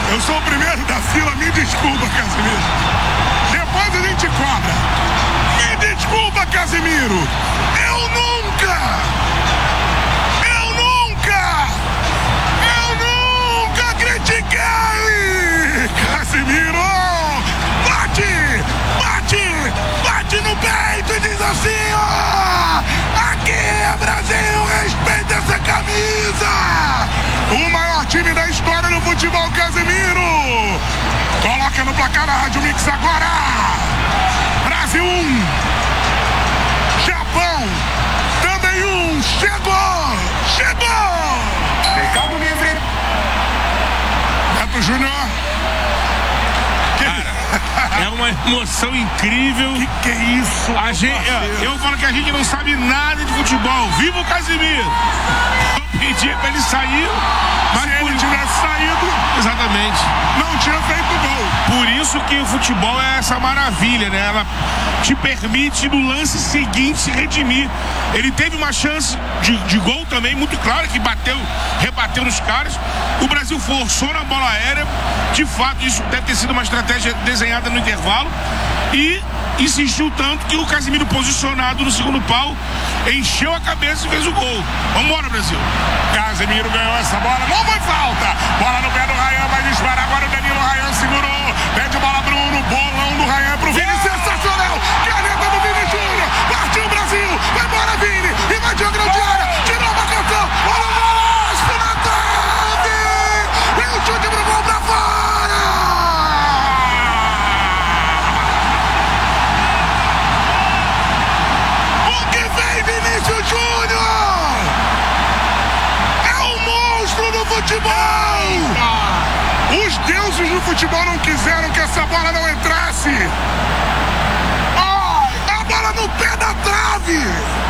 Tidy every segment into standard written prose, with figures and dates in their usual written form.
Eu sou o primeiro da fila, me desculpa, Casemiro. Depois a gente cobra. Me desculpa, Casemiro. Eu nunca critiquei! Casemiro! Bate no peito e diz assim, ó! Aqui é Brasil, respeita essa camisa! O maior time da história no futebol, Casemiro! Coloca no placar na Rádio Mix agora! Brasil 1, Japão também 1, chegou! Recado livre! Neto Júnior! É uma emoção incrível. Que é isso? Eu falo que a gente não sabe nada de futebol. Viva o Casemiro! Eu pedi pra ele sair, mas se ele tivesse saído, exatamente, não tinha feito gol. Por isso que o futebol é essa maravilha, né? Ela te permite no lance seguinte se redimir. Ele teve uma chance de gol também, muito clara, que rebateu nos caras. O Brasil forçou na bola aérea. De fato, isso deve ter sido uma estratégia desenhada no intervalo. E insistiu tanto que o Casemiro, posicionado no segundo pau, encheu a cabeça e fez o gol. Vambora, Brasil. Casemiro ganhou essa bola, não foi falta. Bola no pé do Ryan, vai disparar agora o Danilo. Ryan segurou, pede bola Bruno, bolão do Ryan pro Vini, sensacional. Caneta do Vini Júnior, partiu o Brasil, vai embora Vini, invadiu a grande área, tirou uma canção, olha o golaço na trave, e o chute pro gol pra fora. O que vem Vinícius Júnior é um monstro do futebol. Os deuses do futebol não quiseram que essa bola não entrasse. A bola no pé da trave.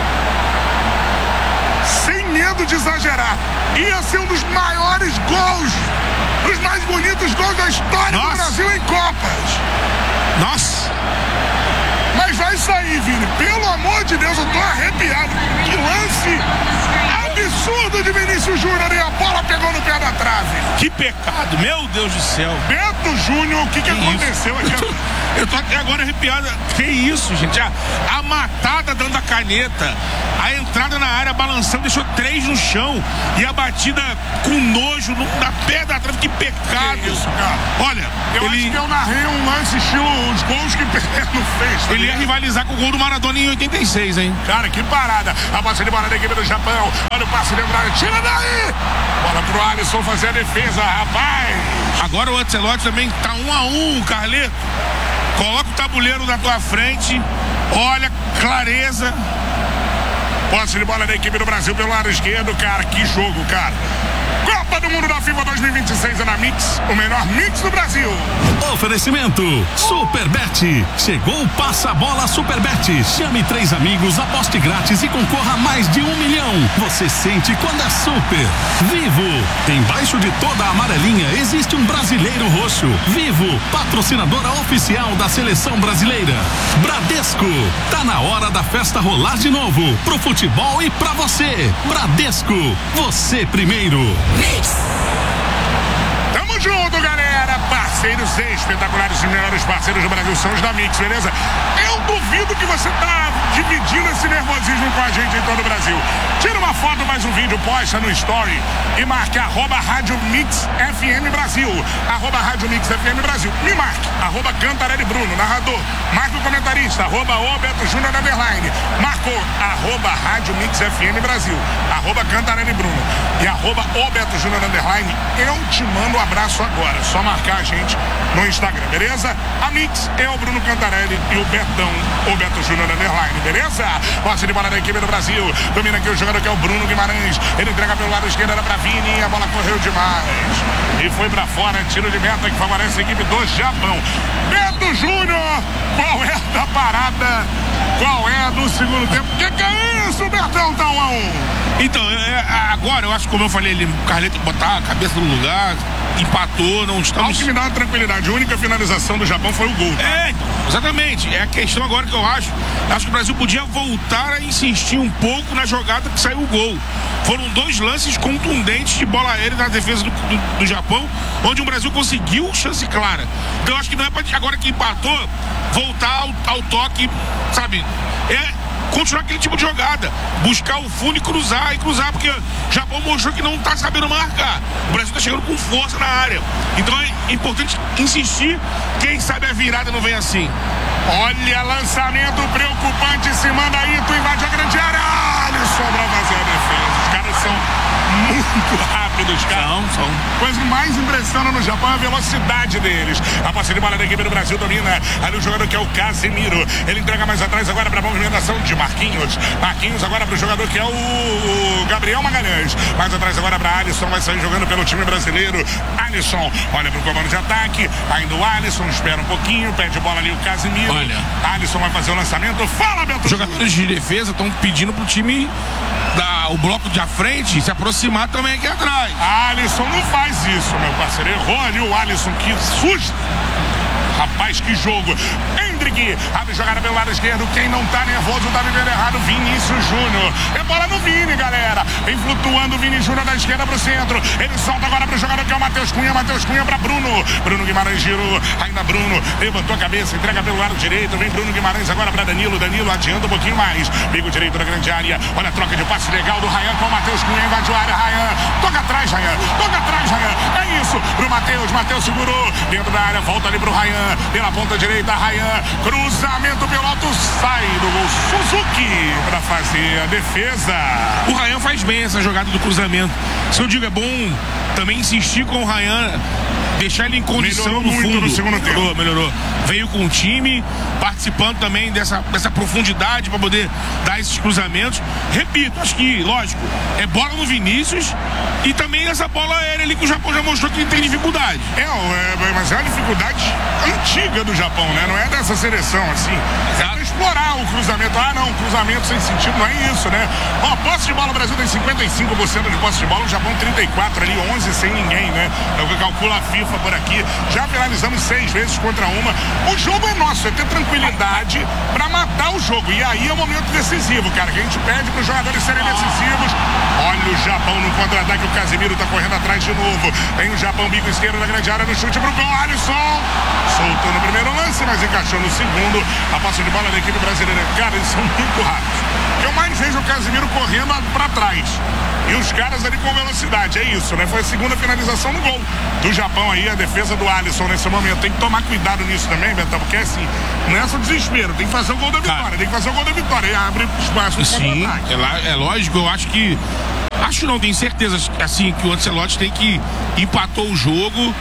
Sem medo de exagerar. Ia ser um dos maiores gols, dos mais bonitos gols da história do Brasil em Copas. Nossa! Mas vai sair, Vini. Pelo amor de Deus, eu tô arrepiado. Que lance absurdo de Vinícius Júnior e a bola pegou no pé da trave. Que pecado, meu Deus do céu. Beto Júnior, o que aconteceu aqui? Eu tô até agora arrepiado. Que isso, gente? A matada dando a caneta, a entrada na área balançando, deixou 3 no chão e a batida com nojo na pé da trave. Que pecado. Que isso, cara? Olha, eu acho que eu narrei um lance estilo os gols que Pelé fez. Ele ia rivalizar com o gol do Maradona em 86, hein? Cara, que parada. A bola de bola da equipe do Japão. Olha o passe de Andrade. Tira daí! Bola pro Alisson fazer a defesa, rapaz. Agora o Ancelotti também tá 1-1, Carleto. Coloca o tabuleiro na tua frente. Olha, clareza. Posse de bola da equipe do Brasil pelo lado esquerdo, cara. Que jogo, cara. Copa do Mundo da FIFA 2026 é na Mix, o melhor mix do Brasil. Oferecimento Superbet. Chegou o Passa Bola Superbet. Chame 3 amigos, aposte grátis e concorra a mais de 1 milhão. Você sente quando é super. Vivo. Embaixo de toda a amarelinha existe um brasileiro roxo. Vivo, patrocinadora oficial da seleção brasileira. Bradesco. Tá na hora da festa rolar de novo. Pro futebol e pra você. Bradesco. Você primeiro. Tamo junto, galera. Parceiros espetaculares, os melhores parceiros do Brasil são os da Mix, beleza? Eu duvido que você tá dividindo esse nervosismo com a gente em todo o Brasil. Tira uma foto, mais um vídeo, posta no story e marque @Rádio Mix FM Brasil. @Rádio Mix FM Brasil. Me marque, @Cantarelli Bruno, narrador. Marque o comentarista, @Beto Júnior _. Marcou, @Rádio Mix FM Brasil. @Cantarelli Bruno. E @Beto Júnior _. Eu te mando um abraço agora. Só marcar a gente no Instagram, beleza? A Mix é o Bruno Cantarelli e o Betão, o Beto Júnior _, beleza? Posse de bola da equipe do Brasil. Domina aqui o jogador que é o Bruno Guimarães. Ele entrega pelo lado esquerdo, era pra Vini. A bola correu demais. E foi pra fora. Tiro de meta que favorece a equipe do Japão. Beto Júnior, qual é da parada? Qual é do segundo tempo? Que é isso, Betão? Tá 1-1. Então, agora eu acho que, como eu falei, o Carleto botar a cabeça no lugar, empatou, não estamos... Algo que me dá uma tranquilidade. A única finalização do Japão foi o gol. Tá? Exatamente. É a questão agora que eu acho que o Brasil podia voltar a insistir um pouco na jogada que saiu o gol. foram 2 lances contundentes de bola aérea na defesa do Japão, onde o Brasil conseguiu chance clara. Então eu acho que não é pra agora que empatou voltar ao toque, sabe? Continuar aquele tipo de jogada, buscar o fundo e cruzar, porque o Japão mostrou que não tá sabendo marcar. O Brasil tá chegando com força na área. Então é importante insistir, quem sabe a virada não vem assim. Olha, lançamento preocupante, se manda aí, tu invade a grande área. Alisson pra fazer a defesa. Os caras são muito rápidos, cara. São. Coisa que mais impressiona no Japão é a velocidade deles. A posse de bola da equipe do Brasil domina ali o jogador que é o Casemiro. Ele entrega mais atrás agora para a movimentação de Marquinhos. Marquinhos agora para o jogador que é o Gabriel Magalhães. Mais atrás agora para Alisson, vai sair jogando pelo time brasileiro. Alisson olha para o comando de ataque. Ainda o Alisson, espera um pouquinho, pede bola ali o Casemiro. Olha, Alisson vai fazer o lançamento. Fala, Beto! Os jogadores de defesa estão pedindo pro time o bloco de frente se aproximar também aqui atrás. Alisson não faz isso, meu parceiro. Errou ali o Alisson, que susto. Rapaz, que jogo. Hendrick abre jogada pelo lado esquerdo. Quem não tá nervoso tá vivendo errado. Vinícius Júnior. É bola no Vini, galera. Vem flutuando o Vini Júnior da esquerda pro centro. Ele solta agora pro jogador que é o Matheus Cunha. Matheus Cunha pra Bruno. Bruno Guimarães girou. Ainda Bruno levantou a cabeça, entrega pelo lado direito. Vem Bruno Guimarães agora pra Danilo. Danilo adianta um pouquinho mais. Bico direito da grande área. Olha a troca de passe legal do Ryan com o Matheus Cunha. Invadiu a área. Ryan. Toca atrás, Ryan. Toca atrás, Ryan. É isso. Pro Matheus. Matheus segurou. Dentro da área. Volta ali pro Ryan. Pela ponta direita, Ryan. Cruzamento pelo alto. Sai do gol. Suzuki pra fazer a defesa. O Ryan faz bem essa jogada do cruzamento. Se eu digo, é bom também insistir com o Ryan, deixar ele em condição no fundo. No segundo tempo. Melhorou. Veio com o time, participando também dessa profundidade para poder dar esses cruzamentos. Repito, acho que, lógico, é bola no Vinícius e também essa bola aérea ali que o Japão já mostrou que tem dificuldade. Mas é uma dificuldade antiga do Japão, né? Não é dessa seleção, assim. É pra explorar o cruzamento. Cruzamento sem sentido, não é isso, né? Ó, posse de bola, o Brasil tem 55% de posse de bola, o Japão 34% ali, 11 sem ninguém, né? É o que calcula a FIFA por aqui. Já finalizamos 6 vezes contra uma. O jogo é nosso, é ter tranquilidade pra matar o jogo. E aí é o momento decisivo, cara, que a gente pede pros jogadores serem decisivos. Olha o Japão no contra-ataque, o Casemiro tá correndo atrás de novo. Tem o Japão, bico esquerdo da grande área, no chute pro gol. Alisson soltou no primeiro lance, mas encaixou no segundo. A posse de bola da equipe brasileira. Cara, eles são muito rápidos. O que eu mais vejo o Casemiro correndo pra trás. E os caras ali com velocidade, é isso, né? Foi a segunda finalização no gol do Japão aí, a defesa do Alisson nesse momento. Tem que tomar cuidado nisso também, Betão, porque assim, não é só desespero, tem que fazer o gol da vitória, tem que fazer o gol da vitória e abre espaço. Sim, é lógico, eu acho que não, tenho certeza, assim, que o Ancelotti tem que empatou o jogo.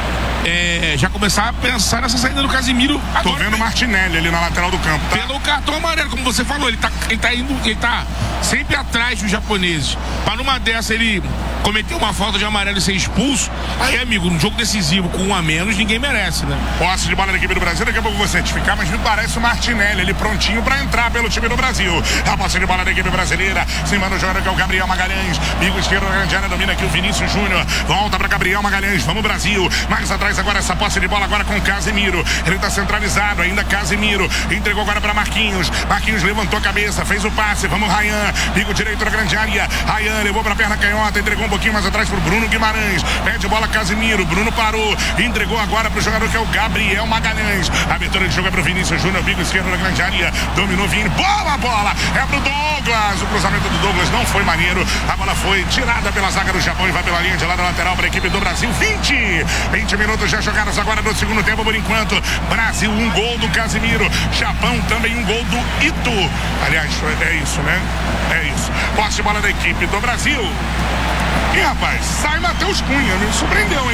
Já começar a pensar nessa saída do Casemiro. Tô vendo o Martinelli ali na lateral do campo, tá? Pelo cartão amarelo, como você falou, ele tá sempre atrás dos japoneses. Pra numa dessa ele cometer uma falta de amarelo e ser expulso, aí, amigo, num jogo decisivo com 1 a menos, ninguém merece, né? Posse de bola da equipe do Brasil, daqui a pouco vou certificar, mas me parece o Martinelli ali prontinho pra entrar pelo time do Brasil. A posse de bola da equipe brasileira, cima do jogador que é o Gabriel Magalhães, bico esquerdo da grande área, domina aqui o Vinícius Júnior, volta pra Gabriel Magalhães, vamos Brasil, mais atrás agora essa posse de bola agora com o Casemiro, ele tá centralizado, ainda Casemiro, entregou agora pra Marquinhos levantou a cabeça, fez o passe, vamos Ryan, bico direito da grande área, Ryan levou pra perna canhota, entregou um pouquinho mais atrás pro Bruno Guimarães, pede bola Casemiro, Bruno parou, entregou agora pro jogador que é o Gabriel Magalhães, a abertura de jogo é pro Vinícius Júnior, bico esquerdo da grande área, dominou Vini, bola, é pro Douglas, o cruzamento do Douglas não foi maneiro, a bola foi tirada pela zaga do Japão e vai pela linha de lado lateral para a equipe do Brasil, 20 minutos já jogados agora no segundo tempo por enquanto, Brasil, um gol do Casemiro, Japão também um gol do Ito, aliás, é isso, né? É isso, posse de bola da equipe do Brasil. E rapaz, sai Matheus Cunha, me surpreendeu, hein?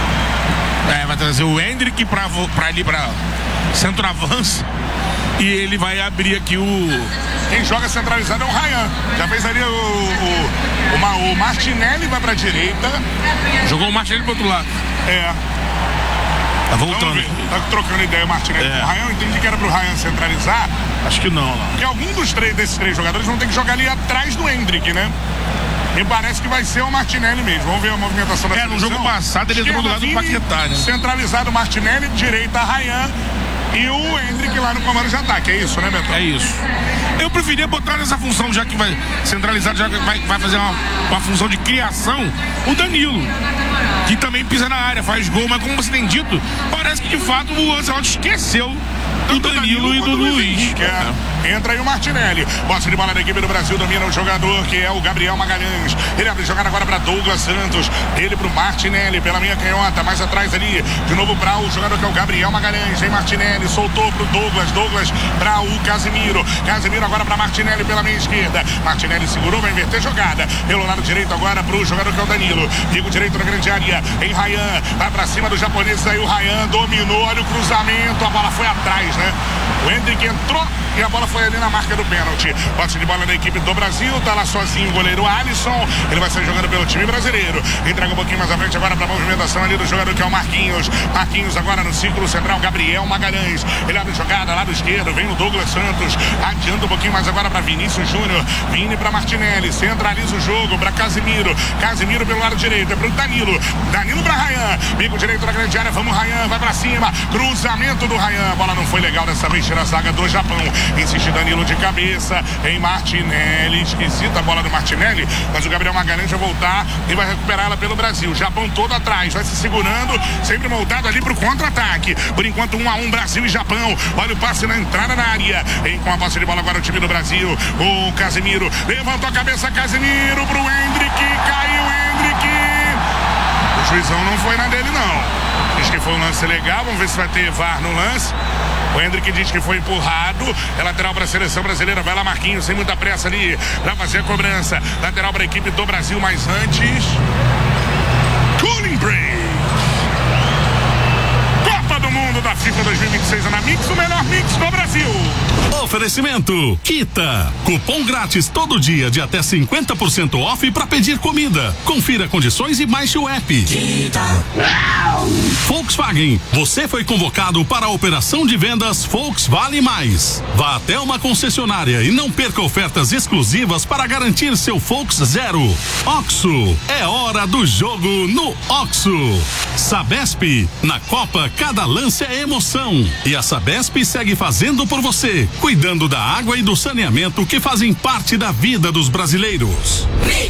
Vai trazer o Hendrick pra ali, pra centroavanço. E ele vai abrir aqui Quem joga centralizado é o Ryan. Já fez ali o Martinelli vai pra direita. Jogou o Martinelli pro outro lado. Tá voltando. Tá trocando ideia o Martinelli com o Ryan. Eu entendi que era pro Ryan centralizar. Acho que não. Porque algum desses 3 jogadores vão ter que jogar ali atrás do Hendrick, né? Me parece que vai ser o Martinelli mesmo. Vamos ver a movimentação da seleção. No jogo passado ele entrou do lado do Paquetá, né? Centralizado Martinelli, direita Ryan. e o Hendrick lá no comando de ataque, é isso, né, Beto? É isso. Eu preferia botar nessa função, já que vai centralizar, já que vai fazer uma função de criação, o Danilo, que também pisa na área, faz gol, mas como você tem dito, parece que de fato o Ancelotti esqueceu do Danilo e do Luiz. Entra aí o Martinelli. Posse de bola da equipe do Brasil, domina o jogador que é o Gabriel Magalhães. Ele abre jogada agora para Douglas Santos. Ele pro Martinelli pela minha canhota, mais atrás ali. De novo para o jogador que é o Gabriel Magalhães. Vem Martinelli, soltou pro Douglas. Douglas para o Casemiro. Casemiro agora para Martinelli pela minha esquerda. Martinelli segurou, vai inverter jogada. Pelo lado direito agora pro jogador que é o Danilo. Bico direito na grande área. Em Ryan, vai para cima dos japoneses aí. O Ryan dominou, olha o cruzamento. A bola foi atrás, né? O Hendrick entrou e a bola foi ali na marca do pênalti. Posse de bola da equipe do Brasil, tá lá sozinho o goleiro Alisson. Ele vai sair jogando pelo time brasileiro. Entrega um pouquinho mais à frente agora para a movimentação ali do jogador que é o Marquinhos. Marquinhos agora no círculo central, Gabriel Magalhães. Ele abre jogada lá do esquerdo, vem o Douglas Santos. Adianta um pouquinho mais agora para Vinícius Júnior. Vini para Martinelli, centraliza o jogo para Casemiro. Casemiro pelo lado direito, é pro Danilo. Danilo para Ryan. Bico direito na grande área, vamos Ryan, vai para cima. Cruzamento do Ryan. A bola não foi legal dessa vez, tira a zaga do Japão. Insiste Danilo de cabeça em Martinelli. Esquisita a bola do Martinelli, mas o Gabriel Magalhães vai voltar e vai recuperar ela pelo Brasil. Japão todo atrás, vai se segurando, sempre moldado ali pro contra-ataque. Por enquanto 1-1 Brasil e Japão. Olha o passe na entrada da área. Com a posse de bola agora o time do Brasil. O Casemiro levantou a cabeça, Casemiro pro Hendrick, caiu o Hendrick. O juizão não foi na dele não. Diz que foi um lance legal, vamos ver se vai ter VAR no lance. O Hendrick diz que foi empurrado. É lateral para a seleção brasileira. Vai lá Marquinhos, sem muita pressa ali para fazer a cobrança. Lateral para a equipe do Brasil, mas antes cooling break. Copa do Mundo da FIFA 2026 é na Mix, o melhor mix do Brasil. Oferecimento Kita. Cupom grátis todo dia de até 50% off para pedir comida. Confira condições e baixe o app. Kita. Volkswagen. Você foi convocado para a operação de vendas Volkswagen Mais. Vá até uma concessionária e não perca ofertas exclusivas para garantir seu Volks Zero. Oxo. É hora do jogo no Oxo. Sabesp. Na Copa, cada lance é emoção. E a Sabesp segue fazendo por você, cuidando da água e do saneamento que fazem parte da vida dos brasileiros.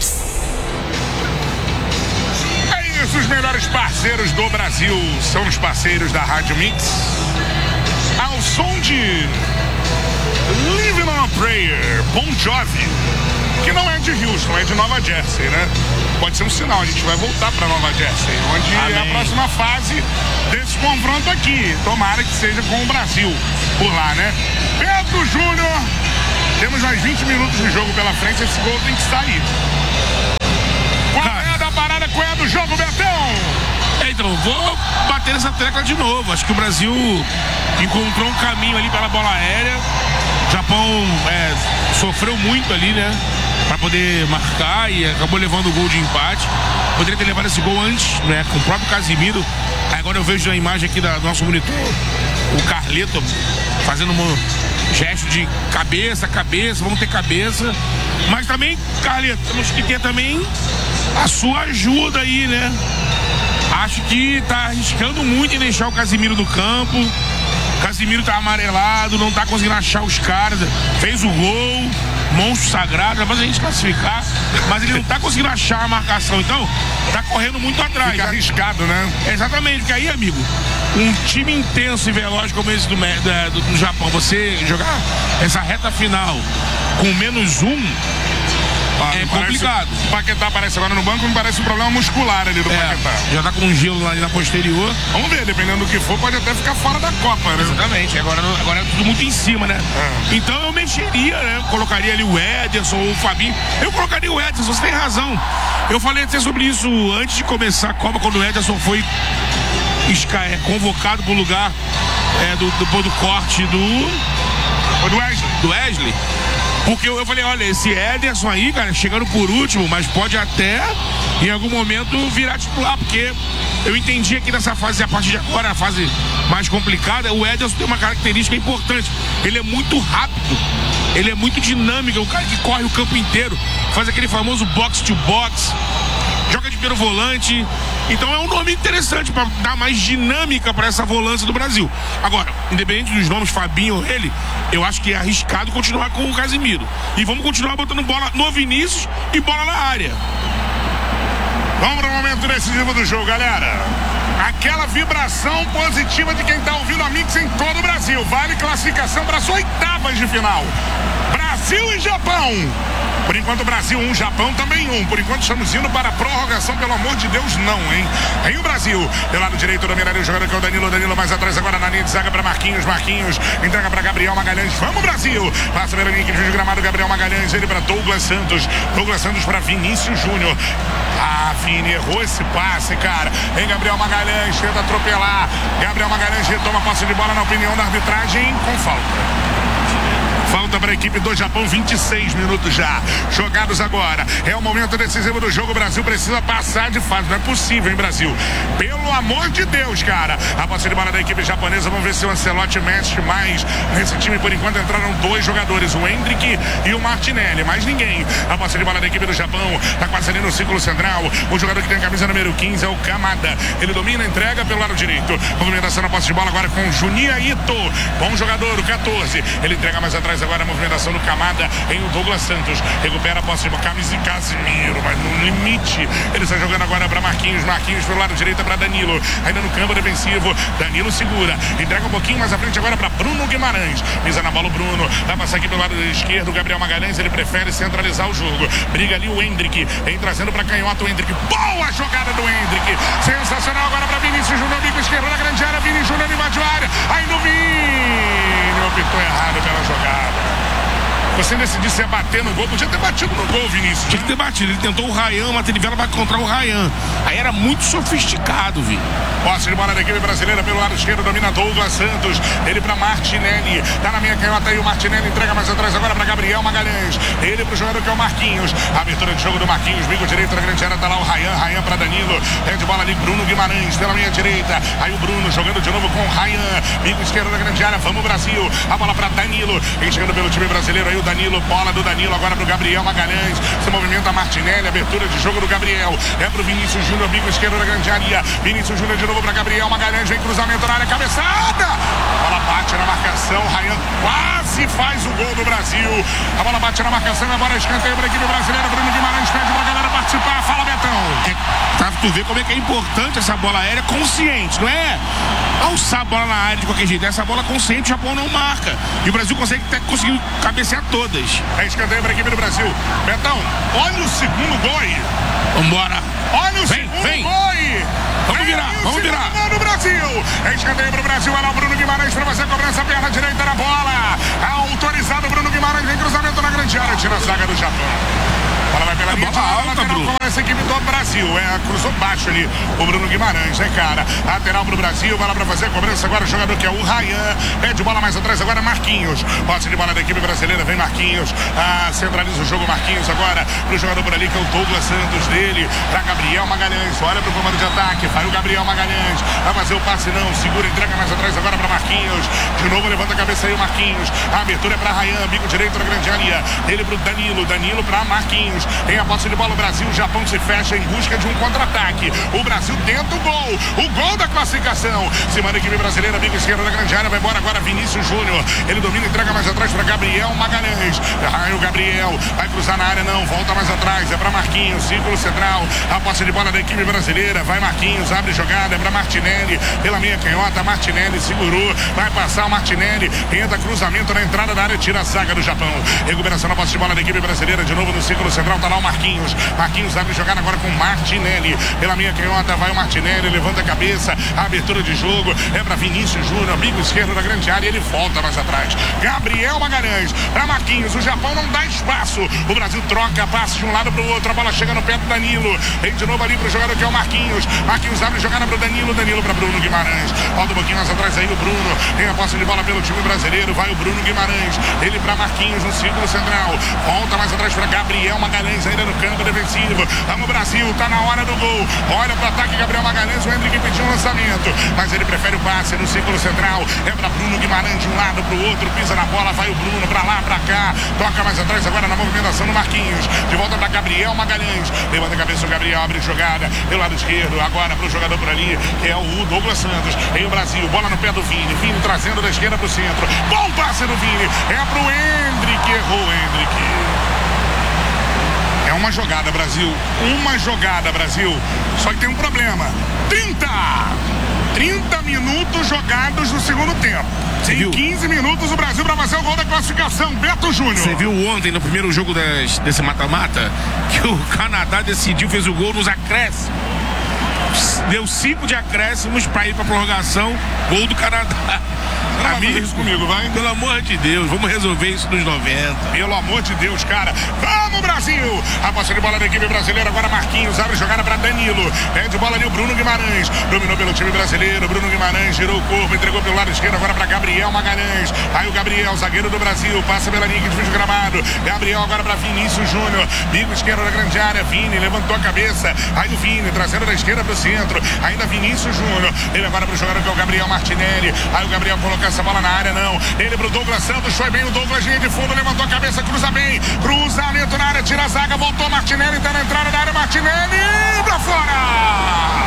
É isso, os melhores parceiros do Brasil são os parceiros da Rádio Mix. Ao som de Living on a Prayer, Bon Jovi, que não é de Houston, é de Nova Jersey, né? Pode ser um sinal, a gente vai voltar para Nova Jersey, onde é a próxima fase desse confronto aqui. Tomara que seja com o Brasil por lá, né? Pedro Júnior, temos mais 20 minutos de jogo pela frente, esse gol tem que sair. Qual é da parada, qual é do jogo, Betão? Então, vou bater nessa tecla de novo. Acho que o Brasil encontrou um caminho ali pela bola aérea. O Japão sofreu muito ali, né? Para poder marcar e acabou levando o gol de empate. Poderia ter levado esse gol antes, né? Com o próprio Casemiro. Agora eu vejo na imagem aqui do nosso monitor o Carleto fazendo um gesto de cabeça, vamos ter cabeça. Mas também, Carleto, temos que ter também a sua ajuda aí, né? Acho que tá arriscando muito em deixar o Casemiro no campo. Casemiro tá amarelado, não tá conseguindo achar os caras. Fez o gol, monstro sagrado, mas a gente classificar. Mas ele não tá conseguindo achar a marcação. Então, tá correndo muito atrás. Fica arriscado, né? Exatamente, porque aí, amigo, um time intenso e veloz como esse do Japão, você jogar essa reta final com -1, é complicado. O Paquetá aparece agora no banco, me parece um problema muscular ali do Paquetá. Já tá com um gelo ali na posterior. Vamos ver, dependendo do que for, pode até ficar fora da Copa, né? Exatamente, agora é tudo muito em cima, né? Então eu mexeria, né? Colocaria ali o Ederson ou o Fabinho. Eu colocaria o Ederson, você tem razão. Eu falei até sobre isso antes de começar a Copa, quando o Ederson foi convocado pro lugar do corte do Wesley. Porque eu falei, olha, esse Ederson aí, cara, chegando por último, mas pode até em algum momento virar titular, porque eu entendi aqui nessa fase, a partir de agora, a fase mais complicada, o Ederson tem uma característica importante. Ele é muito rápido, ele é muito dinâmico, é um cara que corre o campo inteiro, faz aquele famoso box to box, joga de primeiro volante, Então é um nome interessante para dar mais dinâmica para essa volância do Brasil. Agora, independente dos nomes, Fabinho ou ele, eu acho que é arriscado continuar com o Casemiro. E vamos continuar botando bola no Vinícius e bola na área. Vamos para o momento decisivo do jogo, galera. Aquela vibração positiva de quem está ouvindo a Mix em todo o Brasil. Vale classificação para as oitavas de final. Brasil e Japão. Por enquanto, Brasil 1, Japão também 1. Por enquanto, estamos indo para a prorrogação, pelo amor de Deus, não, hein? Em o Brasil, pelo lado direito, dominaria o jogador que é o Danilo. Danilo mais atrás agora na linha de zaga para Marquinhos. Marquinhos entrega para Gabriel Magalhães. Vamos, Brasil! Passa pela linha de gramado, Gabriel Magalhães. Ele para Douglas Santos. Douglas Santos para Vinícius Júnior. Ah, Vini, errou esse passe, cara. Em Gabriel Magalhães, tenta atropelar. Gabriel Magalhães retoma a posse de bola na opinião da arbitragem com falta. Falta para a equipe do Japão, 26 minutos já. Jogados agora. É o momento decisivo do jogo. O Brasil precisa passar de fase. Não é possível, hein, Brasil? Pelo amor de Deus, cara. A posse de bola da equipe japonesa. Vamos ver se o Ancelotti mexe mais. Nesse time, por enquanto, entraram dois jogadores. O Hendrick e o Martinelli. Mais ninguém. A posse de bola da equipe do Japão. Tá quase ali no círculo central. O jogador que tem a camisa número 15 é o Kamada. Ele domina, entrega pelo lado direito. Movimentação na posse de bola agora com o Junia Ito. Bom jogador, o 14. Ele entrega mais atrás agora a movimentação do Kamada em o Douglas Santos. Recupera a posse de bola. Camisa de Casemiro, mas no limite. Ele está jogando agora para Marquinhos. Marquinhos pelo lado direito para Danilo. Ainda no campo defensivo. Danilo segura. Entrega um pouquinho mais à frente agora para Bruno Guimarães. Pisa na bola o Bruno. Vai passar aqui pelo lado esquerdo. Gabriel Magalhães. Ele prefere centralizar o jogo. Briga ali o Hendrick. Vem trazendo para canhota o Hendrick. Boa jogada do Hendrick. Sensacional agora para Vinícius Júnior. Bico esquerdo na grande área. Vinícius Júnior invadiu a área. Aí no Vini. Optou errado pela jogada. Você decidiu se bater no gol, podia ter batido no gol, Vinícius. Tinha que ter batido, ele tentou o Ryan, uma trivela para encontrar o Ryan. Aí era muito sofisticado, Vini. Posse de bola da equipe brasileira pelo lado esquerdo, domina Douglas Santos. Ele para Martinelli. Tá na minha canhota aí o Martinelli, entrega mais atrás agora para Gabriel Magalhães. Ele pro jogador que é o Marquinhos. A abertura de jogo do Marquinhos, bico direito na grande área, tá lá o Ryan. Ryan para Danilo. Pede bola ali, Bruno Guimarães pela minha direita. Aí o Bruno jogando de novo com o Ryan. Bico esquerdo na grande área, vamos Brasil. A bola para Danilo. Vem chegando pelo time brasileiro aí o Danilo. Bola do Danilo agora pro Gabriel Magalhães. Se movimenta Martinelli, abertura de jogo do Gabriel. É pro Vinícius Júnior, bico esquerdo na grande área. Vinícius Júnior de novo para Gabriel Magalhães. Vem cruzamento na área, cabeçada. A bola bate na marcação. Ryan quase faz o gol do Brasil. A bola bate na marcação. Agora escanteio para a equipe brasileira. Bruno Guimarães pede pra galera participar. Fala, Betão. Pra tu ver como é que é importante essa bola aérea consciente, não é alçar a bola na área de qualquer jeito. Essa bola consciente o Japão não marca. E o Brasil conseguiu cabecear todas. É escanteio para a equipe do Brasil. Betão, olha o segundo gol aí. Vambora. Olha o segundo gol aí. Vamos virar, vamos virar. No Brasil. É escanteio para o Brasil. Olha o Bruno Guimarães para fazer a cobrança. Perna direita na bola. Autorizado Bruno Guimarães. Vem cruzamento na grande área. Tira a zaga do Japão. Bola vai pela linha de alta, Bruno. Essa equipe do Brasil. Cruzou baixo ali o Bruno Guimarães, né, cara? Lateral pro Brasil. Vai lá pra fazer a cobrança agora. O jogador que é o Ryan. Pede bola mais atrás agora, Marquinhos. Posse de bola da equipe brasileira. Vem Marquinhos. Centraliza o jogo Marquinhos agora pro jogador por ali que é o Douglas Santos dele. Pra Gabriel Magalhães. Olha pro comando de ataque. Vai o Gabriel Magalhães. Vai fazer o passe não. Segura, entrega mais atrás agora pra Marquinhos. De novo levanta a cabeça aí o Marquinhos. A abertura é pra Ryan. Bico direito na grande área. Ele pro Danilo. Danilo pra Marquinhos. Tem a posse de bola o Brasil, o Japão se fecha em busca de um contra-ataque. O Brasil tenta o gol da classificação. Se manda a equipe brasileira, bico esquerdo na grande área, vai embora agora Vinícius Júnior. Ele domina e entrega mais atrás para Gabriel Magalhães. Aí o Gabriel vai cruzar na área, não, volta mais atrás, é para Marquinhos, círculo central. A posse de bola da equipe brasileira, vai Marquinhos, abre jogada, é para Martinelli, pela meia canhota, Martinelli segurou, vai passar o Martinelli, tenta cruzamento na entrada da área, tira a zaga do Japão. Recuperação na posse de bola da equipe brasileira, de novo no círculo central, tá lá o Marquinhos. Marquinhos abre jogada agora com Martinelli. Pela minha canhota vai o Martinelli, levanta a cabeça, a abertura de jogo é para Vinícius Júnior, bico esquerdo da grande área, ele volta mais atrás. Gabriel Magalhães para Marquinhos, o Japão não dá espaço. O Brasil troca, passa de um lado para o outro, a bola chega no pé do Danilo. Vem de novo ali pro jogador que é o Marquinhos. Marquinhos abre jogada pro Danilo, Danilo para Bruno Guimarães. Volta um pouquinho mais atrás aí o Bruno. Tem a posse de bola pelo time brasileiro, vai o Bruno Guimarães. Ele para Marquinhos no círculo central. Volta mais atrás para Gabriel Magalhães. Aí ainda no campo defensivo. Vamos, Brasil, tá na hora do gol. Olha pro ataque, Gabriel Magalhães. O Hendrick pediu um lançamento, mas ele prefere o passe no círculo central. É pra Bruno Guimarães de um lado pro outro. Pisa na bola, vai o Bruno pra lá, pra cá. Toca mais atrás agora na movimentação do Marquinhos. De volta pra Gabriel Magalhães. Levanta a cabeça o Gabriel, abre jogada pelo lado esquerdo. Agora pro jogador por ali, que é o Douglas Santos. Em o Brasil, bola no pé do Vini. Vini trazendo da esquerda pro centro. Bom passe do Vini. É pro Hendrick. Errou o Hendrick. É uma jogada, Brasil. Uma jogada, Brasil. Só que tem um problema. 30 minutos jogados no segundo tempo. Em 15 minutos o Brasil para fazer o gol da classificação. Beto Júnior. Você viu ontem no primeiro jogo desse mata-mata que o Canadá decidiu, fez o gol nos acréscimos. Deu 5 de acréscimos para ir para prorrogação. Gol do Canadá. Amigo, isso comigo, vai? Pelo amor de Deus, vamos resolver isso nos 90. Pelo amor de Deus, cara. Vamos, Brasil! A posse de bola da equipe brasileira. Agora Marquinhos abre jogada para Danilo. Pede bola ali o Bruno Guimarães. Dominou pelo time brasileiro. Bruno Guimarães girou o corpo, entregou pelo lado esquerdo. Agora para Gabriel Magalhães. Aí o Gabriel, zagueiro do Brasil. Passa pela linha que divide o gramado. Gabriel agora para Vinícius Júnior. Bico esquerdo da grande área. Vini levantou a cabeça. Aí o Vini trazendo da esquerda para o centro. Ainda Vinícius Júnior. Ele agora para o jogador que é o Gabriel Martinelli. Aí o Gabriel coloca essa bola na área, não. Ele pro Douglas Santos, foi bem o Douglas, linha de fundo, levantou a cabeça, cruza bem. Cruzamento na área, tira a zaga, voltou Martinelli, tá na entrada da área, Martinelli, pra fora!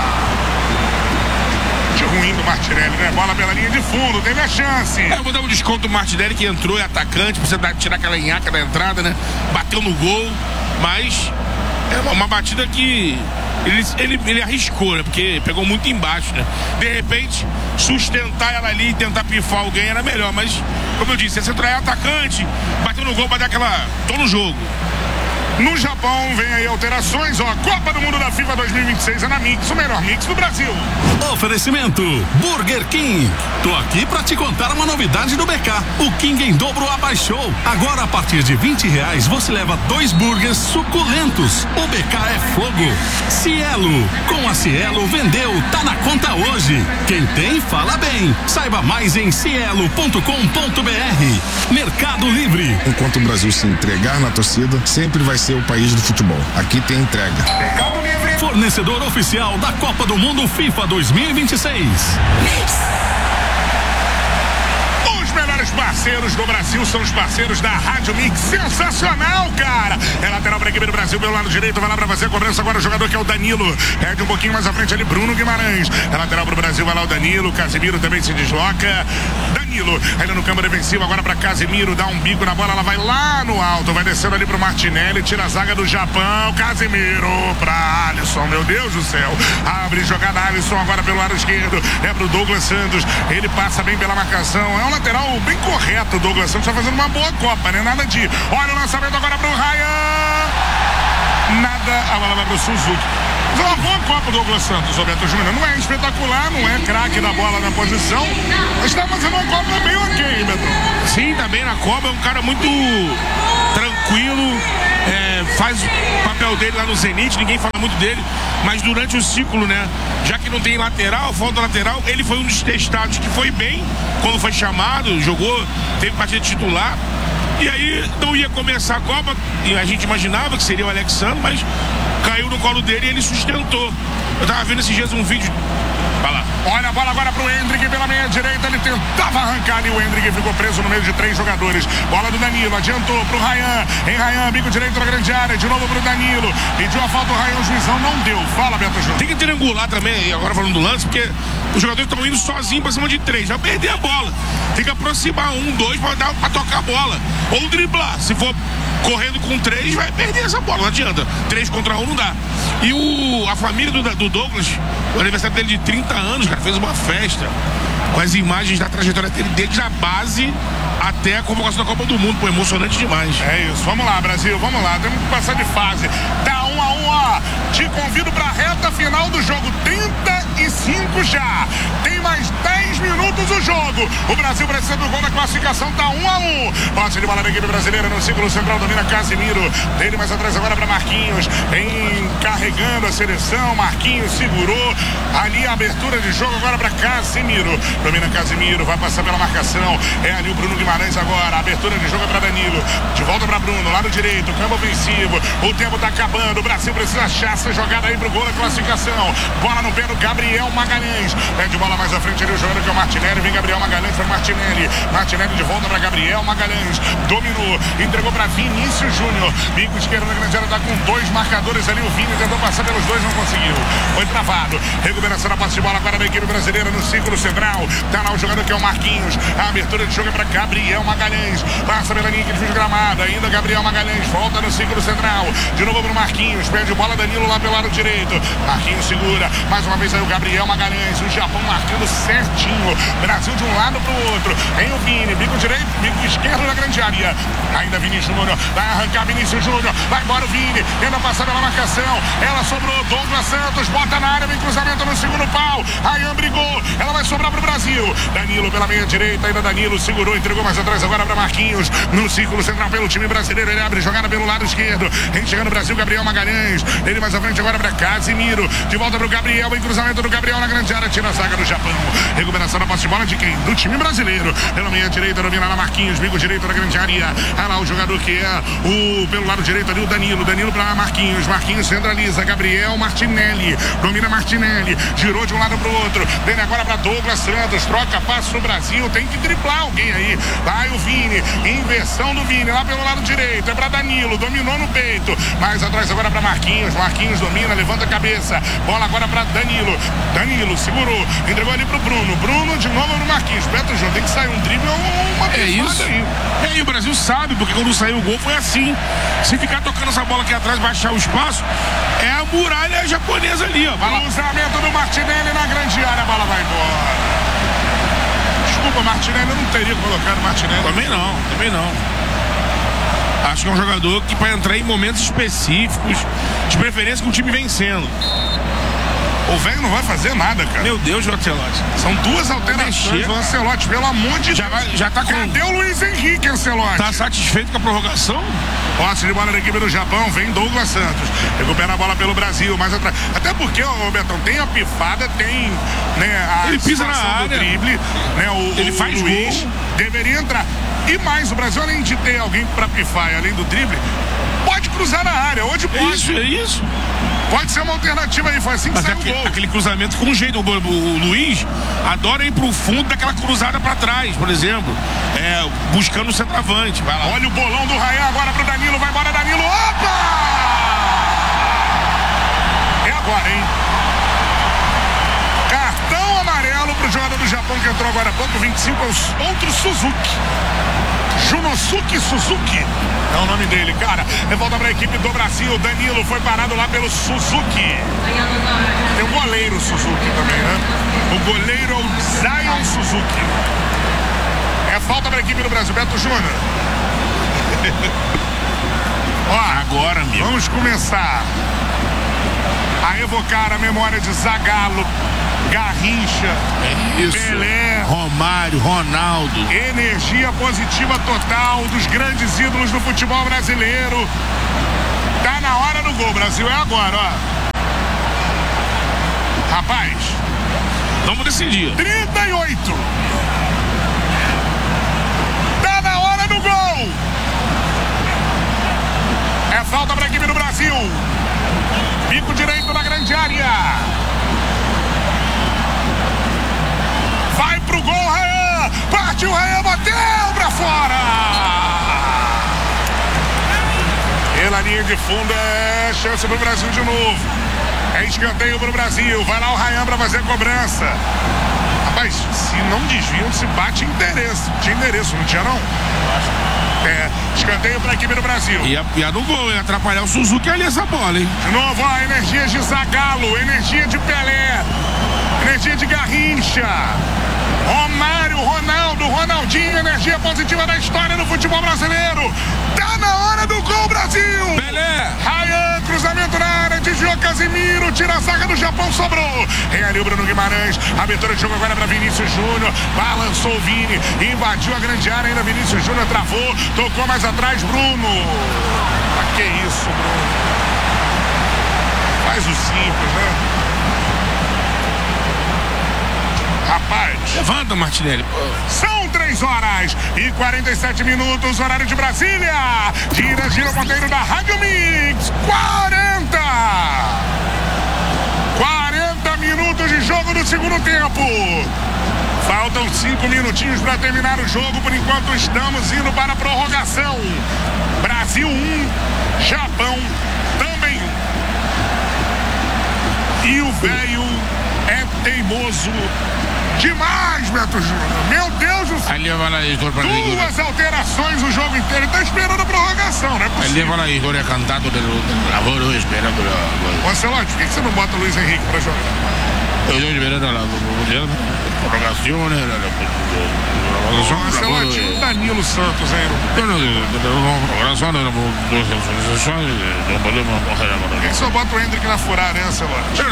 De ruim do Martinelli, né? Bola pela linha de fundo, teve a chance. Eu vou dar um desconto do Martinelli, que entrou, é atacante, precisa tirar aquela nhaca da entrada, né? Bateu no gol, mas é uma batida que ele arriscou, né? Porque pegou muito embaixo, né? De repente, sustentar ela ali e tentar pifar alguém era melhor, mas, como eu disse, esse é atacante, bateu no gol pra dar aquela... tô no jogo. No Japão, vem aí alterações, ó, Copa do Mundo da FIFA 2026 é na Mix, o melhor mix do Brasil. Oferecimento Burger King. Tô aqui pra te contar uma novidade do BK. O King em dobro abaixou. Agora, a partir de R$20, você leva 2 burgers suculentos. O BK é fogo. Cielo. Com a Cielo, vendeu, tá na conta hoje. Quem tem, fala bem. Saiba mais em cielo.com.br. Mercado Livre. Enquanto o Brasil se entregar na torcida, sempre vai ser o país do futebol. Aqui tem entrega. Fornecedor oficial da Copa do Mundo FIFA 2026. Os melhores parceiros do Brasil são os parceiros da Rádio Mix. Sensacional, cara. É lateral para a equipe do Brasil pelo lado direito. Vai lá para fazer a cobrança agora o jogador que é o Danilo. Perde um pouquinho mais à frente ali, Bruno Guimarães. É lateral para o Brasil, vai lá o Danilo. Casemiro também se desloca. Danilo, ainda no campo defensivo, agora para Casemiro, dá um bico na bola, ela vai lá no alto, vai descendo ali pro Martinelli, tira a zaga do Japão, Casemiro para Alisson, meu Deus do céu, abre jogada Alisson agora pelo lado esquerdo, é pro Douglas Santos, ele passa bem pela marcação, é um lateral bem correto, o Douglas Santos tá fazendo uma boa Copa, né, nada de, olha o lançamento agora pro Ryan, nada, a bola vai pro Suzuki. Mas é uma boa Copa do Douglas Santos, Roberto Júnior. Não é espetacular, não é craque da bola na posição, mas tá fazendo uma Copa bem ok, Beto. Sim, tá bem na Copa, é um cara muito tranquilo, faz o papel dele lá no Zenit, ninguém fala muito dele, mas durante o ciclo, né, já que não tem lateral, falta lateral, ele foi um dos testados que foi bem, quando foi chamado, jogou, teve partida titular. E aí não ia começar a Copa, e a gente imaginava que seria o Alexandre, mas caiu no colo dele e ele sustentou. Eu tava vendo esses dias um vídeo. Vai lá. Olha a bola agora pro Hendrick pela meia direita, ele tentava arrancar e o Hendrick ficou preso no meio de 3 jogadores. Bola do Danilo, adiantou pro Ryan, em Ryan, bico direito na grande área, de novo pro Danilo, pediu a falta o Ryan, o juizão não deu. Fala, Beto Júnior. Tem que triangular também, agora falando do lance, porque os jogadores estão indo sozinhos pra cima de 3, vai perder a bola. Tem que aproximar 1, 2 pra tocar a bola, ou driblar, se for correndo com 3, vai perder essa bola, não adianta. 3 contra 1 não dá. E a família do Douglas, o aniversário dele de 30 anos, cara, fez uma festa com as imagens da trajetória dele, desde a base até a convocação da Copa do Mundo. Pô, emocionante demais. É isso, vamos lá, Brasil, vamos lá, temos que passar de fase. Tá 1 a 1, ó. Te convido pra reta final do jogo, 35 já. Tem mais 10 minutos o jogo. O Brasil precisa do gol da classificação, tá 1 a 1. Passe de bola da equipe brasileira no círculo central, domina Casemiro. Dele mais atrás agora pra Marquinhos. Encarregando a seleção, Marquinhos segurou ali a abertura de jogo agora pra Casemiro. Domina Casemiro, vai passar pela marcação. É ali o Bruno Guimarães. Guimarães agora, abertura de jogo para Danilo, de volta para Bruno, lado direito, campo ofensivo, o tempo tá acabando, o Brasil precisa achar essa jogada aí pro gol da classificação, bola no pé do Gabriel Magalhães, pede bola mais à frente ali o jogador que é o Martinelli, vem Gabriel Magalhães para Martinelli de volta para Gabriel Magalhães, dominou, entregou para Vinícius Júnior, bico esquerdo da grande área, tá com 2 marcadores ali, o Vini tentou passar pelos 2, não conseguiu, foi travado, recuperação da posse de bola agora da equipe brasileira no círculo central, tá lá o jogador que é o Marquinhos, a abertura de jogo é para Gabriel Magalhães, passa pela linha que desvia de gramado, ainda Gabriel Magalhães, volta no círculo central, de novo pro Marquinhos, perde bola Danilo lá pelo lado direito, Marquinhos segura, mais uma vez aí o Gabriel Magalhães, o Japão marcando certinho, Brasil de um lado pro outro, em o Vini, bico direito, bico esquerdo da grande área, ainda Vinícius Júnior, vai arrancar Vinícius Júnior, vai embora o Vini, tenta passar pela marcação, ela sobrou, Douglas Santos, bota na área, vem cruzamento no segundo pau, Ryan brigou, ela vai sobrar pro Brasil, Danilo pela meia direita, ainda Danilo segurou, entregou mais atrás agora para Marquinhos, no círculo central pelo time brasileiro, ele abre jogada pelo lado esquerdo, vem chegando o Brasil, Gabriel Magalhães, ele mais à frente agora para Casimiro, de volta pro Gabriel, vem cruzamento do Gabriel na grande área, tira a zaga do Japão, recuperação da posse de bola de quem? Do time brasileiro, pela meia direita, domina lá Marquinhos, bico direito da grande área, olha lá o jogador que é pelo lado direito ali o Danilo para Marquinhos, Marquinhos centraliza, Gabriel Martinelli, domina Martinelli, girou de um lado pro outro, vem agora para Douglas Santos, troca passo pro Brasil, tem que driblar alguém aí, vai o Vini, inversão do Vini, lá pelo lado direito, é para Danilo, dominou no peito, mais atrás agora para Marquinhos, Marquinhos domina, levanta a cabeça, bola agora para Danilo, Danilo segurou, entregou ali pro Bruno, Bruno de novo no Marquinhos, Beto João, tem que sair um drible ou uma isso aí. E aí o Brasil sabe, porque quando saiu o gol foi assim, se ficar tocando essa bola aqui atrás, baixar o espaço, é a muralha japonesa ali, ó. Cruzamento do Martinelli na grande área, a bola vai embora. Desculpa, Martinelli, eu não teria colocado Martinelli. Também não. Acho que é um jogador que para entrar em momentos específicos, de preferência com o time vencendo. O velho não vai fazer nada, cara. Meu Deus, o Ancelotti. São 2 alterações do Ancelotti, pelo amor de Deus. Já tá com... Cadê o Luiz Henrique, Ancelotti? Tá satisfeito com a prorrogação? Posse de bola da equipe do Japão, vem Douglas Santos. Recupera a bola pelo Brasil, mais atrás. Até porque, Betão, tem a pifada, tem, né, a ele pisa na área, drible, né, ele faz Luiz gol. Deveria entrar. E mais, o Brasil, além de ter alguém pra pifar, além do drible, pode cruzar na área, hoje pode. É isso. Pode ser uma alternativa aí, foi assim que saiu o gol. Aquele cruzamento com jeito, o Luiz adora ir pro fundo daquela cruzada pra trás, por exemplo, buscando o centroavante. Vai lá. Olha o bolão do Ryan agora pro Danilo, vai embora Danilo, opa! É agora, hein? Cartão amarelo pro jogador do Japão que entrou agora há pouco, 25, é o outro Suzuki. Junosuke Suzuki é o nome dele, cara. Volta pra equipe do Brasil. Danilo foi parado lá pelo Suzuki. Tem o goleiro Suzuki também, né? O goleiro é o Zion Suzuki. É falta pra equipe do Brasil. Beto Júnior. Ó, agora, amigo. Vamos começar a evocar a memória de Zagallo, Garrincha, Pelé, Romário, Ronaldo. Energia positiva total dos grandes ídolos do futebol brasileiro. Tá na hora do gol, Brasil, é agora, ó. Rapaz, vamos decidir. 38. Tá na hora do gol. É falta pra equipe do Brasil. Bico direito na grande área. Vai pro gol, Ryan! Partiu, Ryan, bateu pra fora! Pela linha de fundo é chance pro Brasil de novo. É escanteio pro Brasil. Vai lá o Ryan pra fazer a cobrança. Rapaz, se não desviam, se bate endereço. Tinha endereço, não tinha não? Escanteio pra equipe do Brasil. E a do gol, ia atrapalhar o Suzuki ali essa bola, hein? De novo, ó, energia de Zagallo, energia de Pelé, energia de Garrincha. Romário, Ronaldo, Ronaldinho, energia positiva da história do futebol brasileiro. Tá na hora do gol, Brasil! Pelé! Ryan, cruzamento na área, desviou Casimiro, tira a zaga do Japão, sobrou. Tem ali o Bruno Guimarães, abertura de jogo agora para Vinícius Júnior, balançou o Vini, invadiu a grande área, ainda Vinícius Júnior travou, tocou mais atrás, Bruno. Ah, que isso, Bruno? Faz o simples, né? Rapaz. Levanta, Martinelli. São 3 2h47, horário de Brasília. Gira o ponteiro da Rádio Mix. 40 minutos de jogo no segundo tempo. Faltam 5 minutinhos para terminar o jogo. Por enquanto estamos indo para a prorrogação. Brasil 1, Japão também 1. E o velho é teimoso demais, Beto Júnior. Meu Deus do céu. Duas alterações o jogo inteiro. Ele tá esperando a prorrogação, né? Ele leva a história cantando do lavoro, esperando a... Ancelotti, por que você não bota o Luiz Henrique para jogar? Eu estou esperando a prorrogação, Ancelotti, o Danilo Santos, hein? Por que só bota o Hendrick na furada, né, Ancelotti?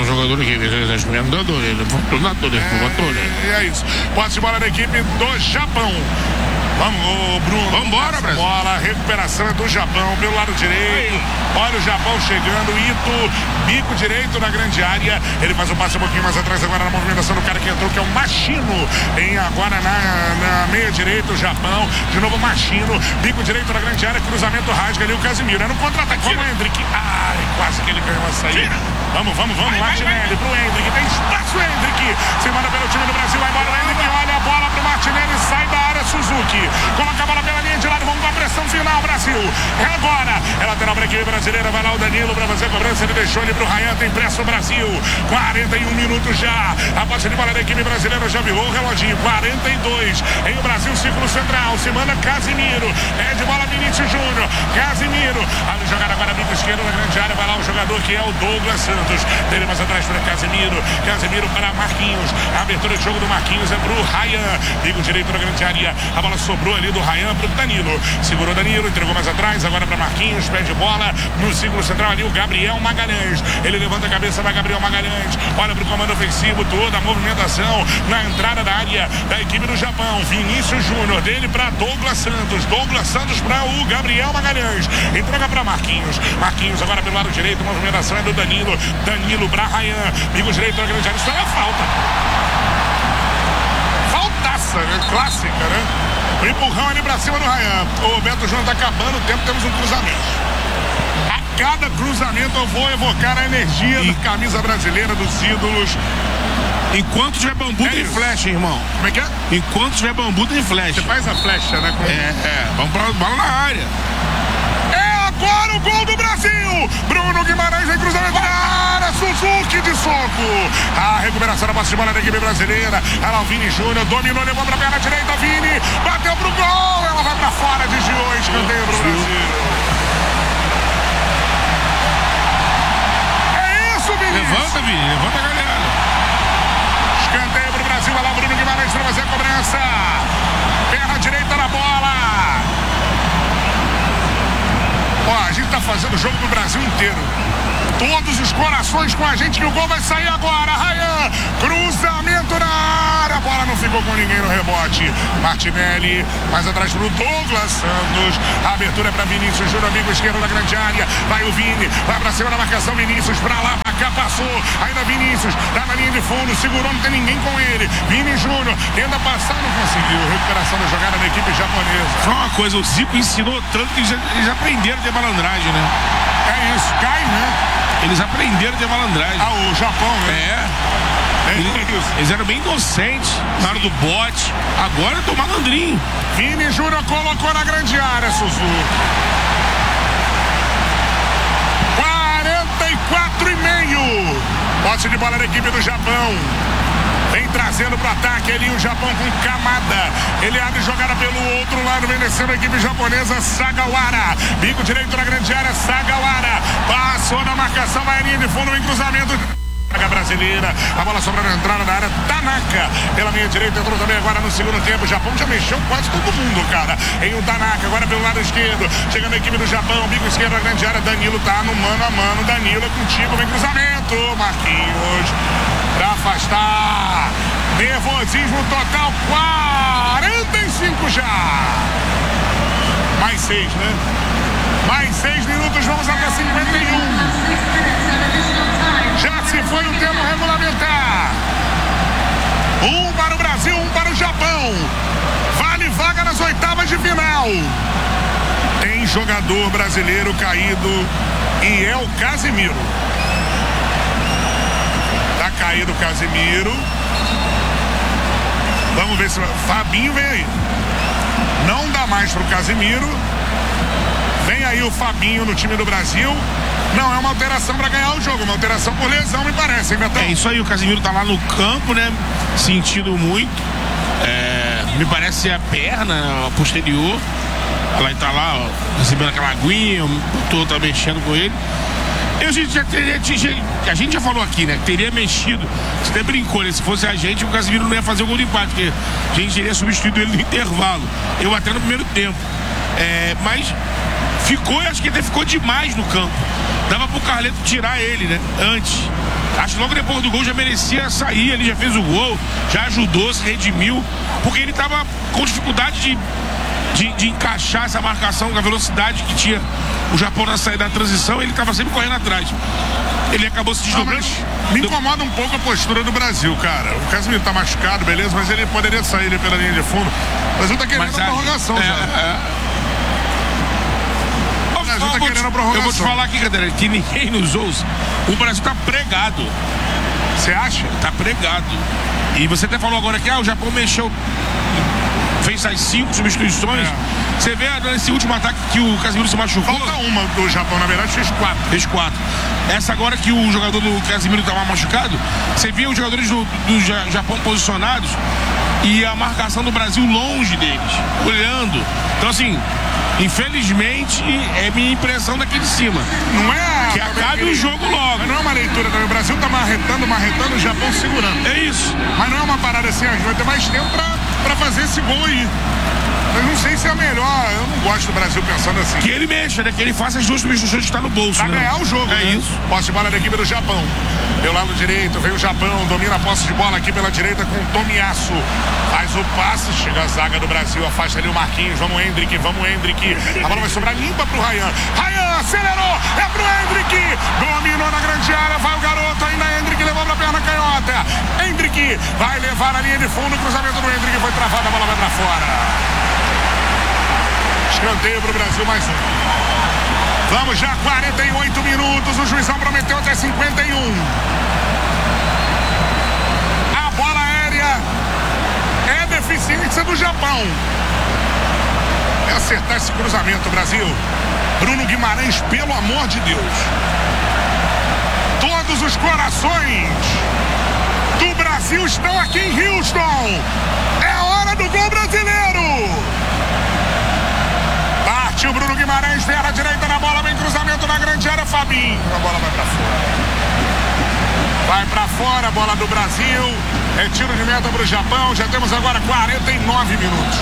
É isso. Posse de bola da equipe do Japão. Vamos, Bruno. Vambora, Brasil. Bola, recuperação é do Japão pelo lado direito. Olha o Japão chegando. Ito, bico direito na grande área. Ele faz o passe um pouquinho mais atrás agora na movimentação do cara que entrou, que é o Machino. Agora na meia direita o Japão. De novo o Machino. Bico direito na grande área. Cruzamento rasga ali o Casimiro. É no contra-ataque. Vamos, Hendrick. Ai, quase que ele ganhou a saída. Vamos. Martinelli pro Hendrick. Tem espaço, Hendrick. Se manda pelo time do Brasil. Vai embora o Hendrick. Olha a bola pro Martinelli. Sai da área, Suzuki. Coloca a bola pela linha de lado, vamos com a pressão final, Brasil. É agora, é lateral para a equipe brasileira, vai lá o Danilo para fazer a cobrança, ele deixou ele pro Ryan, tem pressa o Brasil. 41 minutos já, a posse de bola da equipe brasileira já virou o reloginho, 42, em o Brasil, círculo central, se manda Casimiro, é de bola Vinícius Júnior, Casimiro, ali jogada agora, bico esquerdo na grande área, vai lá o jogador que é o Douglas Santos, dele mais atrás para Casimiro para Marquinhos, a abertura de jogo do Marquinhos é pro Ryan, bico direito na grande área, a bola sobrou ali do Ryan pro Danilo. Segurou Danilo, entregou mais atrás, agora para Marquinhos, pede bola no círculo central ali o Gabriel Magalhães. Ele levanta a cabeça, vai Gabriel Magalhães. Olha pro comando ofensivo, toda a movimentação na entrada da área da equipe do Japão. Vinícius Júnior, dele para Douglas Santos. Douglas Santos para o Gabriel Magalhães. Entrega para Marquinhos. Marquinhos agora pelo lado direito, movimentação é do Danilo. Danilo para Ryan. Bico direito na grande área. Isso aí é falta. Faltaça, né? Clássica, né? O empurrão ali pra cima do Ryan. O Beto Júnior tá acabando o tempo, temos um cruzamento. A cada cruzamento eu vou evocar a energia da camisa brasileira, dos ídolos. Enquanto tiver bambu, tem flecha, irmão. Como é que é? Enquanto tiver bambu, tem flecha. Você faz a flecha, né? Vamos pra bola na área. É agora o gol do Brasil! Bruno Guimarães em cruzamento na área, Suzuki de soco. A recuperação da posse de bola da equipe brasileira. Olha o Vini Júnior, dominou, levou pra perna direita, Vini, bateu pro gol, ela vai pra fora, desviou, escanteio pro Brasil. É isso, Vini. Levanta, Vini, levanta a galera. Escanteio pro Brasil, olha lá o Bruno Guimarães pra fazer a cobrança. Perna direita na bola. Ó, a gente tá fazendo o jogo do Brasil inteiro. Todos os corações com a gente, que o gol vai sair agora. Ryan, cruzamento na área. A bola não ficou com ninguém no rebote. Martinelli, mais atrás pro Douglas Santos. A abertura é pra Vinícius Júnior, amigo esquerdo da grande área. Vai o Vini, vai pra cima da marcação. Vinícius pra lá, pra cá, passou. Ainda Vinícius, tá na linha de fundo, segurou, não tem ninguém com ele. Vini Júnior, tenta passar, não conseguiu. Recuperação da jogada da equipe japonesa. Só uma coisa, o Zico ensinou tanto que eles já aprenderam a ter malandragem, né? É isso, cai, né? Eles aprenderam a ter malandragem. Ah, o Japão, né? Eles eram bem inocentes na hora do bote. Agora estão malandrinho. Vini Júnior colocou na grande área, Suzuki. 44,5. Posse de bola da equipe do Japão. Vem trazendo pro ataque ali o Japão com Kamada. Ele abre jogada pelo outro lado, vem descendo a equipe japonesa, Sagawara. Bico direito na grande área, Sagawara. Passou na marcação, vai a linha de fundo, vem cruzamento. Brasileira, a bola sobrando na entrada da área, Tanaka pela minha direita, entrou também agora no segundo tempo. O Japão já mexeu quase todo mundo, cara. Em o Tanaka, agora pelo lado esquerdo, chegando a equipe do Japão, bico esquerdo na grande área, Danilo tá no mano a mano, Danilo é contigo, vem cruzamento, Marquinhos pra afastar, nervosismo total, 45 já, mais 6, né? Mais 6 minutos, vamos até 51. Já se foi o tempo regulamentar. 1 para o Brasil, 1 para o Japão. Uau! Tem jogador brasileiro caído e é o Casemiro. Tá caído o Casemiro. Vamos ver se... Fabinho vem aí. Não dá mais pro Casemiro. Vem aí o Fabinho no time do Brasil. Não é uma alteração para ganhar o jogo, uma alteração por lesão, me parece, hein, Betão? É isso aí, o Casemiro tá lá no campo, né? Sentindo muito. Me parece a perna a posterior. Ela tá lá, ó, recebendo aquela aguinha, tá mexendo com ele. A gente já falou aqui, né? Teria mexido. Você até brincou, né? Se fosse a gente, o Casemiro não ia fazer o gol de empate, porque a gente teria substituído ele no intervalo. Eu até no primeiro tempo. Mas ficou, acho que até ficou demais no campo. Dava pro Carleto tirar ele, né? Antes. Acho que logo depois do gol já merecia sair, ele já fez o gol, já ajudou, se redimiu, porque ele tava com dificuldade de encaixar essa marcação com a velocidade que tinha o Japão na saída da transição, ele estava sempre correndo atrás. Ele acabou se desdobrando. Me incomoda um pouco a postura do Brasil, cara. O Casemiro tá machucado, beleza, mas ele poderia sair ali pela linha de fundo. O Brasil tá querendo a prorrogação, Eu vou te falar aqui, galera, que ninguém nos ouça. O Brasil tá pregado. Você acha? Tá pregado. E você até falou agora que o Japão mexeu, fez as 5 substituições. Você vê nesse último ataque que o Casemiro se machucou. Falta uma do Japão, na verdade, fez 4. Essa agora que o jogador do Casemiro estava machucado, você via os jogadores do Japão posicionados e a marcação do Brasil longe deles, olhando. Então, assim, infelizmente, é minha impressão daqui de cima. Não é que acabe o jogo logo. Mas não é uma leitura também. O Brasil tá marretando, o Japão segurando. É isso. Mas não é uma parada assim, a gente vai ter mais tempo pra fazer esse gol aí. Mas não sei se é a melhor. Eu não gosto do Brasil pensando assim. Que ele mexa, né? Que ele faça as 2 substituições que está no bolso. Pra ganhar o jogo, É né? isso. Posse de bola da equipe do Japão. Pelo lado direito, vem o Japão, domina a posse de bola aqui pela direita com o Tomiyasu. Faz o passe, chega a zaga do Brasil, afasta ali o Marquinhos. Vamos, Hendrick. A bola vai sobrar limpa pro Ryan. Ryan acelerou, é pro Hendrick. Dominou na grande área, vai o garoto, ainda Hendrick, levou pra perna canhota. Hendrick vai levar a linha de fundo, o cruzamento do Hendrick foi travado, a bola vai pra fora. Escanteio pro Brasil, mais um. Vamos já, 48 minutos, o juizão prometeu até 51. A bola aérea é deficiência do Japão. É acertar esse cruzamento, Brasil. Bruno Guimarães, pelo amor de Deus. Todos os corações do Brasil estão aqui em Houston. É a hora do gol brasileiro. Partiu Bruno Guimarães, vem à direita na bola, vem cruzamento na grande área, Fabinho. A bola vai pra fora. Vai pra fora a bola do Brasil. É tiro de meta pro Japão. Já temos agora 49 minutos.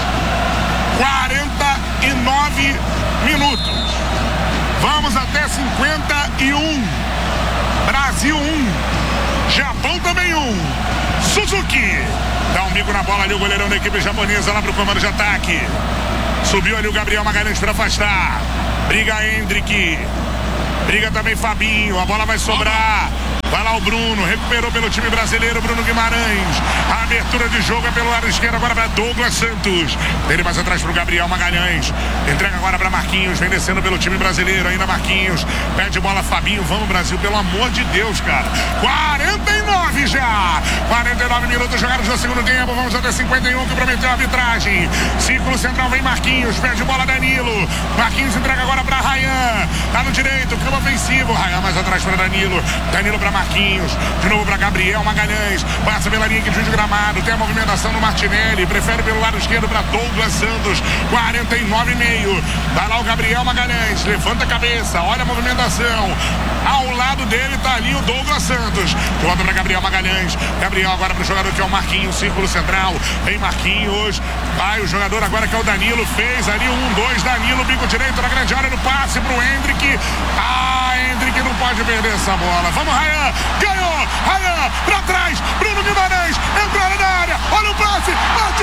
49 minutos. Vamos até 51. Brasil 1. Japão também 1. Suzuki. Dá um bico na bola ali o goleirão da equipe japonesa lá pro comando de ataque. Subiu ali o Gabriel Magalhães para afastar. Briga Hendrick. Briga também Fabinho. A bola vai sobrar. Vai lá o Bruno, recuperou pelo time brasileiro, Bruno Guimarães. A abertura de jogo é pelo lado esquerdo agora para Douglas Santos. Dele mais atrás para o Gabriel Magalhães. Entrega agora para Marquinhos, vem descendo pelo time brasileiro, ainda Marquinhos. Pede bola Fabinho, vamos Brasil, pelo amor de Deus, cara. 49 já. 49 minutos jogados no segundo tempo, vamos até 51 que prometeu a arbitragem. Círculo central vem Marquinhos, pede bola Danilo. Marquinhos entrega agora para Ryan. Tá no direito, campo ofensivo. Ryan mais atrás para Danilo. Danilo para Marquinhos, de novo para Gabriel Magalhães, passa pela linha de gramado, tem a movimentação no Martinelli, prefere pelo lado esquerdo para Douglas Santos, 49,5. Vai lá o Gabriel Magalhães, levanta a cabeça, olha a movimentação. Ao lado dele tá ali o Douglas Santos. Volta para Gabriel Magalhães. Gabriel agora para o jogador que é o Marquinhos, círculo central. Vem Marquinhos. Vai o jogador agora que é o Danilo. Fez ali o 1-2. Danilo, bico direito na grande área no passe pro Hendrick. Hendrick não pode perder essa bola. Vamos, Ryan. Ganhou. Ryan para trás. Bruno Guimarães. Entrada na área. Olha o passe.